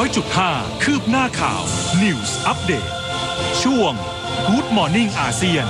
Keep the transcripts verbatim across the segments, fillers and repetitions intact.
อยจุดห้า คืบหน้าข่าว News Update ช่วง Good Morning อาเซียน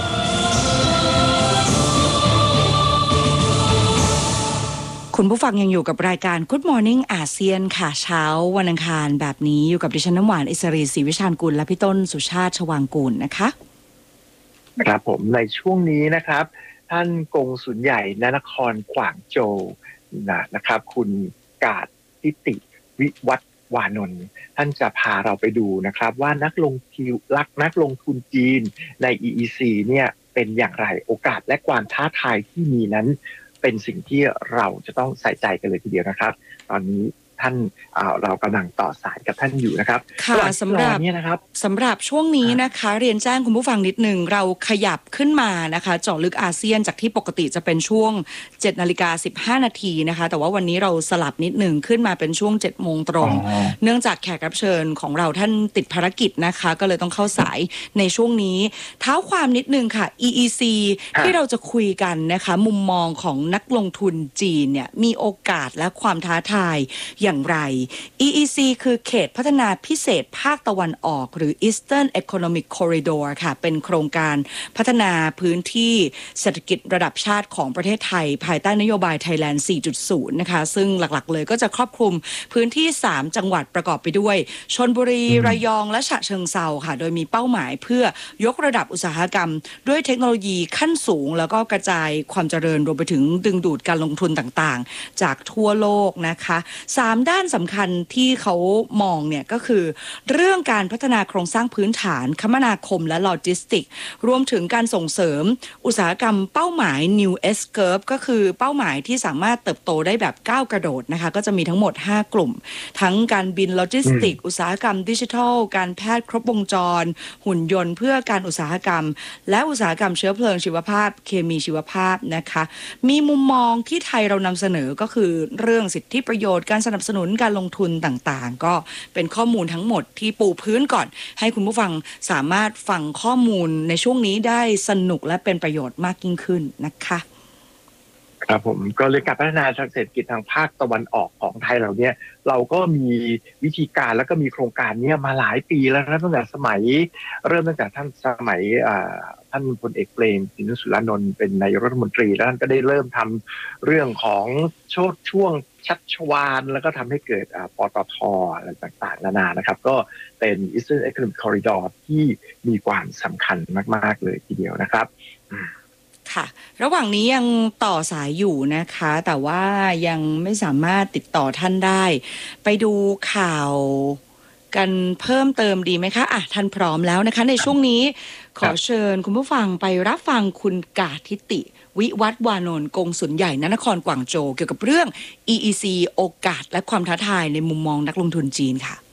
คุณผู้ฟังยังอยู่กับรายการ Good Morning อาเซียนค่ะเช้าวันอังคารแบบนี้อยู่กับดิฉันน้ำหวานอิสรีศรีวิชาญกุลและพี่ต้นสุชาติชวางกูลนะคะครับผมในช่วงนี้นะครับท่านกงสุลใหญ่ณนครขวางโจวนะครับคุณกาดทิติวิวัฒน์วานนท์ท่านจะพาเราไปดูนะครับว่านักลงทุนลักนักลงทุนจีนใน อี อี ซี เนี่ยเป็นอย่างไรโอกาสและความท้าทายที่มีนั้นเป็นสิ่งที่เราจะต้องใส่ใจกันเลยทีเดียวนะครับตอนนี้ท่านเรากำลังต่อสายกับท่านอยู่นะครับค่ะสำหรับนี้นะครับสำหรับช่วงนี้นะคะเรียนแจ้งคุณผู้ฟังนิดนึงเราขยับขึ้นมานะคะเจาะลึกอาเซียนจากที่ปกติจะเป็นช่วง เจ็ดนาฬิกาสิบห้านาทีนะคะแต่ว่าวันนี้เราสลับนิดนึงขึ้นมาเป็นช่วง เจ็ดโมงตรงเนื่องจากแขกรับเชิญของเราท่านติดภารกิจนะคะก็เลยต้องเข้าสายในช่วงนี้เท้าความนิดนึงค่ะ อี อี ซี ที่เราจะคุยกันนะคะมุมมองของนักลงทุนจีนเนี่ยมีโอกาสและความท้าทายอย่างไร อี อี ซี คือเขตพัฒนาพิเศษภาคตะวันออกหรือ Eastern Economic Corridor ค่ะเป็นโครงการพัฒนาพื้นที่เศรษฐกิจระดับชาติของประเทศไทยภายใต้นโยบาย Thailand สี่จุดศูนย์ นะคะซึ่งหลักๆเลยก็จะครอบคลุมพื้นที่สามจังหวัดประกอบไปด้วยชลบุรีระยองและฉะเชิงเทราค่ะโดยมีเป้าหมายเพื่อยกระดับอุตสาหกรรมด้วยเทคโนโลยีขั้นสูงแล้วก็กระจายความเจริญรวมไปถึงดึงดูดการลงทุนต่างๆจากทั่วโลกนะคะสามด้านสำคัญที่เขามองเนี่ยก็คือเรื่องการพัฒนาโครงสร้างพื้นฐานคมนาคมและโลจิสติกรวมถึงการส่งเสริมอุตสาหกรรมเป้าหมาย New S Curve ก็คือเป้าหมายที่สามารถเติบโตได้แบบก้าวกระโดดนะคะก็จะมีทั้งหมดห้ากลุ่มทั้งการบินโลจิสติกอุตสาหกรรมดิจิทัลการแพทย์ครบวงจรหุ่นยนต์เพื่อการอุตสาหกรรมและอุตสาหกรรมเชื้อเพลิงชีวภาพเคมีชีวภาพนะคะมีมุมมองที่ไทยเรานำเสนอก็คือเรื่องสิทธิประโยชน์การสนับสนุนการลงทุนต่างๆก็เป็นข้อมูลทั้งหมดที่ปูพื้นก่อนให้คุณผู้ฟังสามารถฟังข้อมูลในช่วงนี้ได้สนุกและเป็นประโยชน์มากยิ่งขึ้นนะคะครับผมก็เลยการพัฒนาทางเศรษฐกิจทางภาคตะวันออกของไทยเราเนี่ยเราก็มีวิธีการแล้วก็มีโครงการนี้มาหลายปีแล้วนะตั้งแต่สมัยเริ่มตั้งแต่ท่านสมัยท่านพลเอกเปรมติณสุรานนท์เป็นนายกรัฐมนตรีแล้วท่านก็ได้เริ่มทำเรื่องของช่วงช่วงชัชวาลแล้วก็ทำให้เกิดปตท.อะไรต่างๆนานานะครับก็เป็น Eastern Economic Corridor ที่มีความสำคัญมากๆเลยทีเดียวนะครับค่ะระหว่างนี้ยังต่อสายอยู่นะคะแต่ว่ายังไม่สามารถติดต่อท่านได้ไปดูข่าวกันเพิ่มเติมดีไหมคะอ่ะท่านพร้อมแล้วนะคะในช่วงนี้ขอเชิญคุณผู้ฟังไปรับฟังคุณกาดทิติวิวัฒน์วานนท์กงสุลใหญ่ณนครกวางโจวเกี่ยวกับเรื่อง อี อี ซี โอกาสและความท้าทายในมุมมองนักลงทุนจีนค่ะ